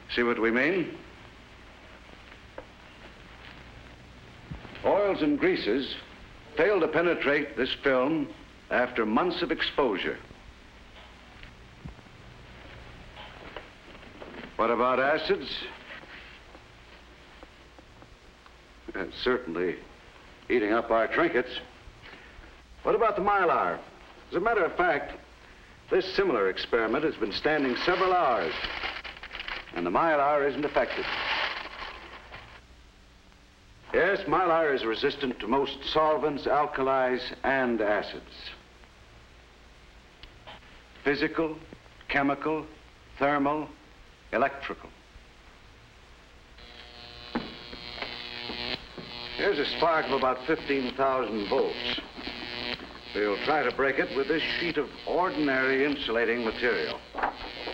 See what we mean? Oils and greases fail to penetrate this film after months of exposure. What about acids? Certainly eating up our trinkets. What about the mylar? As a matter of fact, this similar experiment has been standing several hours, and the mylar isn't affected. Yes, mylar is resistant to most solvents, alkalis, and acids. Physical, chemical, thermal, electrical. Here's a spark of about 15,000 volts. We'll try to break it with this sheet of ordinary insulating material.